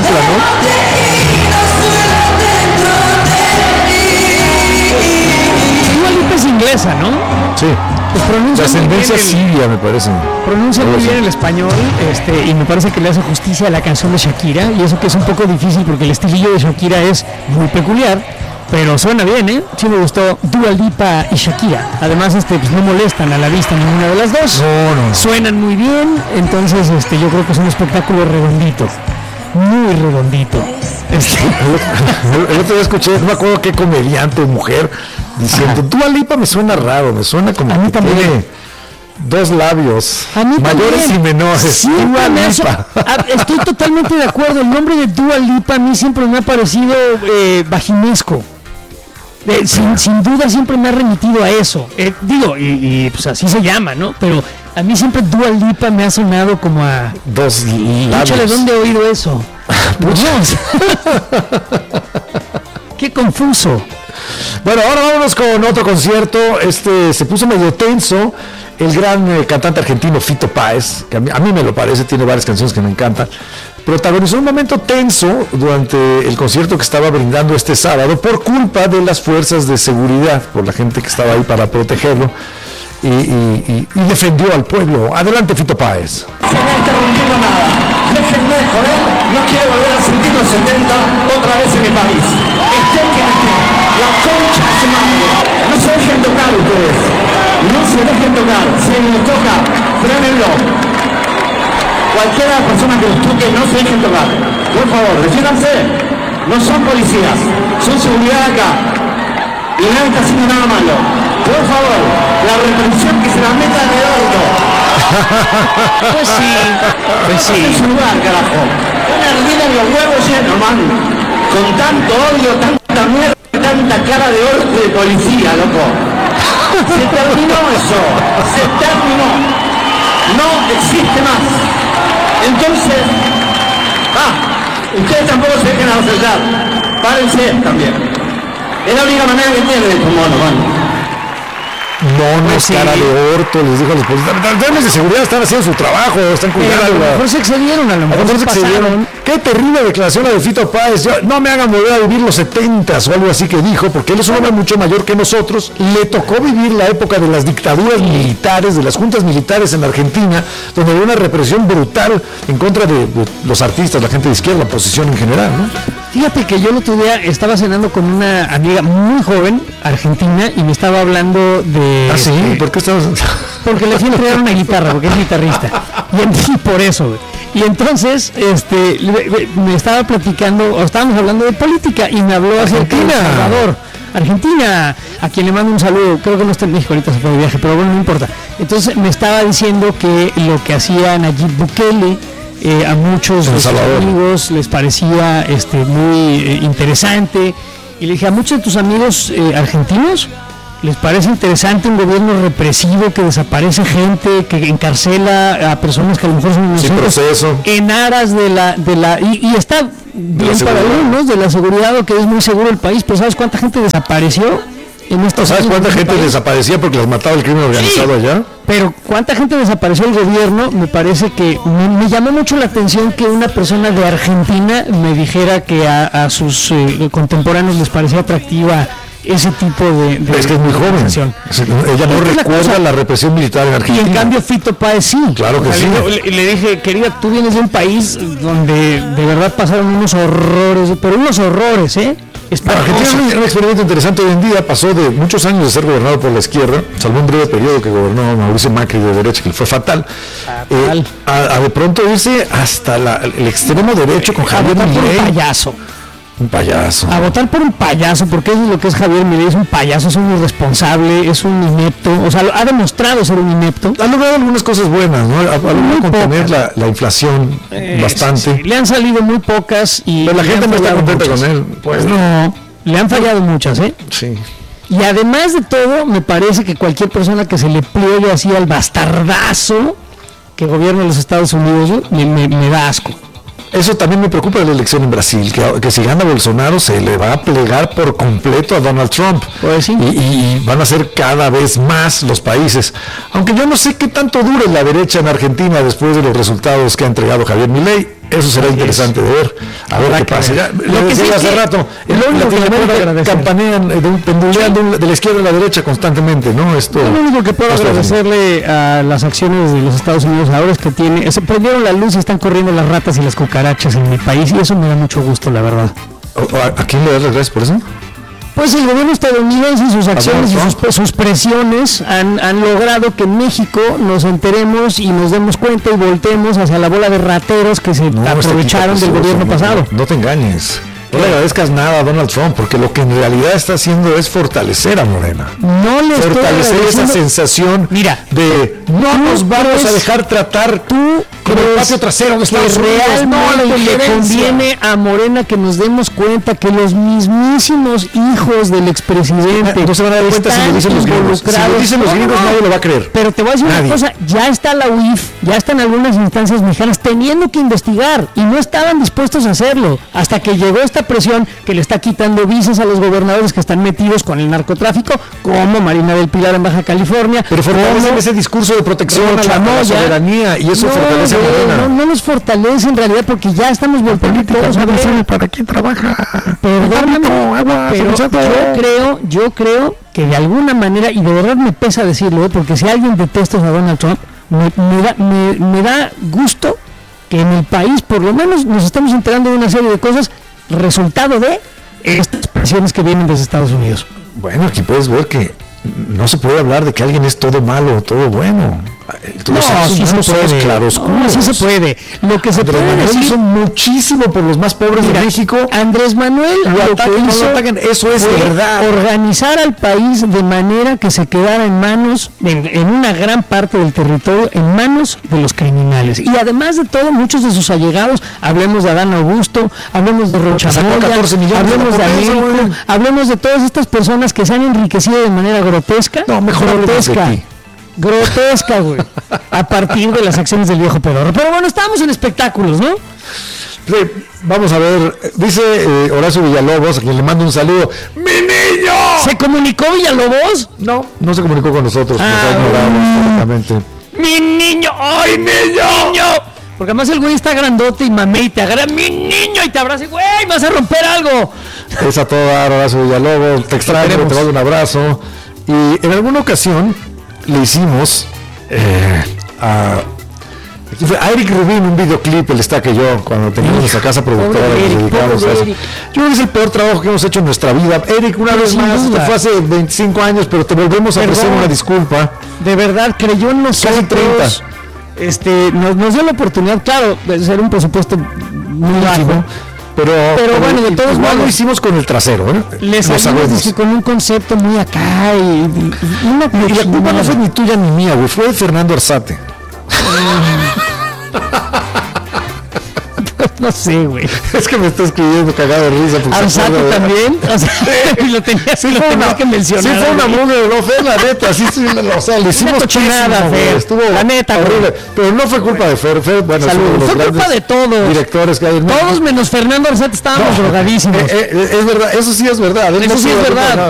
película, ¿no? Dua Lipa es inglesa, ¿no? Sí. Pues pronuncia de ascendencia muy bien siria, me parece. Pronuncia muy bien el español, y me parece que le hace justicia a la canción de Shakira, y eso que es un poco difícil porque el estilillo de Shakira es muy peculiar, pero suena bien, ¿eh? Sí me gustó Dua Lipa y Shakira. Además, pues no molestan a la vista ninguna de las dos. No. Suenan muy bien, entonces yo creo que es un espectáculo redondito. Muy redondito. El otro día escuché, no me acuerdo qué comediante mujer diciendo, Dua Lipa me suena raro, me suena como a mí que también. tiene dos labios, a mí mayores también. y menores. Dua Lipa. Estoy totalmente de acuerdo. El nombre de Dua Lipa a mí siempre me ha parecido vaginesco. Sin duda siempre me ha remitido a eso. Y pues así se llama, ¿no? Pero a mí siempre Dua Lipa me ha sonado como a... Dos labios. Échale, ¿dónde he oído eso? Dios. Qué confuso. Bueno, ahora vámonos con otro concierto. Se puso medio tenso. El gran cantante argentino Fito Páez, que a mí me lo parece, tiene varias canciones que me encantan, protagonizó un momento tenso durante el concierto que estaba brindando este sábado por culpa de las fuerzas de seguridad, por la gente que estaba ahí para protegerlo, y defendió al pueblo. Adelante, Fito Páez. No me está rompiendo nada. Déjenme de joder, no quiero volver a sentir los 70 otra vez en mi país. Estén quien esté, la concha de su madre. No se dejen tocar ustedes. No se dejen tocar. Si les toca, frénenlo. Cualquiera de las personas que los toque, no se dejen tocar. Por favor, defiéndanse. No son policías, son seguridad acá. Y nadie está haciendo nada malo. Por favor, la represión que se la meta en el orto. Pues sí. En su lugar, carajo. Una ardilla en los huevos llenos, man. Con tanto odio, tanta mierda, tanta cara de orto de policía, loco. Se terminó eso. Se terminó. No existe más. Entonces, ustedes tampoco se dejen asaltar. Párense también. Es la única manera que tienen de estos monos, man. Monos, Sí. cara de orto, les dijo a los policías. Los temas de seguridad están haciendo su trabajo, están Pero a lo cuidando. mejor se excedieron, a lo mejor se pasaron. Qué terrible declaración la de Fito Páez. No me hagan volver a vivir los 70s o algo así que dijo, porque él es un hombre mucho mayor que nosotros. Le tocó vivir la época de las dictaduras militares, de las juntas militares en Argentina, donde había una represión brutal en contra de los artistas, la gente de izquierda, la oposición en general, ¿no? Fíjate que yo el otro día estaba cenando con una amiga muy joven, argentina, y me estaba hablando de... Sí, ¿por qué estabas...? Porque le fui a entregar una guitarra, porque es guitarrista. Y por eso, güey. Y entonces, me estaba platicando, o estábamos hablando de política, y me habló acerca de El Salvador. Argentina, a quien le mando un saludo. Creo que no está en México, ahorita se fue de viaje, pero bueno, no importa. Entonces me estaba diciendo que lo que hacía Nayib Bukele, a muchos de sus amigos les parecía muy interesante, y le dije, a muchos de tus amigos argentinos les parece interesante un gobierno represivo que desaparece gente, que encarcela a personas que a lo mejor son inocentes en aras de la y está bien para algunos de la seguridad, o que es muy seguro el país, pero ¿sabes cuánta gente desapareció en estos ¿Sabes años cuánta en gente país? desaparecía porque las mataba el crimen organizado allá? Pero cuánta gente desapareció el gobierno. Me parece que me llamó mucho la atención que una persona de Argentina me dijera que a sus contemporáneos les parecía atractiva ese tipo de es que es muy joven. Ella no recuerda la represión militar en Argentina. Y en cambio Fito Páez sí. Claro que sí. Le dije, querida, tú vienes de un país donde de verdad pasaron unos horrores, pero unos horrores, Argentina es un experimento interesante hoy en día. Pasó de muchos años de ser gobernado por la izquierda, salvo un breve periodo que gobernó Mauricio Macri de derecha, que fue fatal, a de pronto irse hasta el extremo derecho con Javier Milei. Un payaso. A votar por un payaso, porque eso es lo que es Javier Milei, es un payaso, es un irresponsable, es un inepto, o sea, ha demostrado ser un inepto. Ha logrado algunas cosas buenas, ¿no? Ha logrado contener la inflación bastante. Sí, le han salido muy pocas y... Pero la gente no está contenta con él. Pues no, le han fallado muchas, Sí. Y además de todo, me parece que cualquier persona que se le pliegue así al bastardazo que gobierna los Estados Unidos, me da asco. Eso también me preocupa de la elección en Brasil, que si gana Bolsonaro se le va a plegar por completo a Donald Trump. Pues sí. Y van a ser cada vez más los países. Aunque yo no sé qué tanto dure la derecha en Argentina después de los resultados que ha entregado Javier Milei. Eso será interesante de ver. A ver qué pasa. Lo que decía hace rato, lo único que campanean, pendulean de la izquierda a la derecha constantemente, ¿no? Lo único que puedo agradecerle a las acciones de los Estados Unidos ahora es que se prendieron la luz y están corriendo las ratas y las cucarachas en mi país, y eso me da mucho gusto, la verdad. ¿A quién le das las gracias por eso? Pues el gobierno estadounidense y sus acciones y sus presiones han logrado que en México nos enteremos y nos demos cuenta y voltemos hacia la bola de rateros que se aprovecharon del gobierno pasado. No te engañes. No le agradezcas nada a Donald Trump, porque lo que en realidad está haciendo es fortalecer a Morena. No le fortalecer esa sensación de no nos vamos a dejar tratar tú como el patio trasero de Estados Unidos. Realmente le conviene a Morena que nos demos cuenta que los mismísimos hijos del expresidente no se van a dar cuenta si lo dicen los gringos. Si lo dicen los gringos, nadie lo va a creer. Pero te voy a decir una cosa, ya está la UIF, ya están algunas instancias mexicanas teniendo que investigar y no estaban dispuestos a hacerlo hasta que llegó esta presión que le está quitando visas a los gobernadores que están metidos con el narcotráfico, como Marina del Pilar en Baja California. Pero fortalecen ese discurso de protección a la soberanía, y eso fortalece a Morena. No nos fortalece en realidad, porque ya estamos volviendo todos a ver para quién trabaja. Perdóname, pero yo creo que de alguna manera, y de verdad me pesa decirlo, porque si alguien detesta a Donald Trump, me da gusto que en el país por lo menos nos estamos enterando de una serie de cosas resultado de estas presiones que vienen desde Estados Unidos. Bueno, aquí puedes ver que no se puede hablar de que alguien es todo malo o todo bueno. Sí se puede. Claroscuros. Sí se puede. Lo que se Andrés puede Manuel decir, hizo muchísimo por los más pobres de México. Andrés Manuel lo que hizo eso es verdad. Organizar al país de manera que se quedara en manos, en una gran parte del territorio, en manos de los criminales. Y además de todo, muchos de sus allegados, hablemos de Adán Augusto, hablemos de Rocha Moya, hablemos de Américo, hablemos de todas estas personas que se han enriquecido de manera grotesca. No, mejor grotesca, güey, a partir de las acciones del viejo pedorro. Pero bueno, estamos en espectáculos, ¿no? Sí, vamos a ver, dice Horacio Villalobos, a quien le mando un saludo. ¡Mi niño! ¿Se comunicó Villalobos? No se comunicó con nosotros, nos ha ignorado correctamente. ¡Mi niño! ¡Ay, niño! Porque además el güey está grandote y mamé y te agarra, ¡mi niño! Y te abraza, güey, vas a romper algo. Es a todo dar, Horacio Villalobos, te extraño, te mando un abrazo. Y en alguna ocasión le hicimos a Eric Rubin un videoclip, él está que yo, cuando teníamos nuestra casa productora, nos dedicamos a eso. Yo creo que es el peor trabajo que hemos hecho en nuestra vida. Eric, una vez más, esto fue hace 25 años, pero te volvemos a ofrecer una disculpa. De verdad, creyó en nosotros. Casi 30. Nos dio la oportunidad, claro, de ser un presupuesto muy bajo. Pero bueno, de todos modos lo hicimos con el trasero, ¿eh? Les salimos con un concepto muy acá y la culpa no fue ni tuya ni mía, güey, fue de Fernando Arzate. No sé, güey. Es que me está escribiendo cagado de risa. ¿Arzate también? O sea, lo tenía que mencionar. Sí, fue una mugre, no fue la neta. Sí, o sea, le hicimos cochinada, Fer. Estuvo la neta, horrible. Pero no fue culpa de Fer. Bueno, fue culpa de todos. Directores que hay. Todos menos Fernando Arzate estábamos drogadísimos. Es verdad, eso sí es verdad. Eso sí es verdad.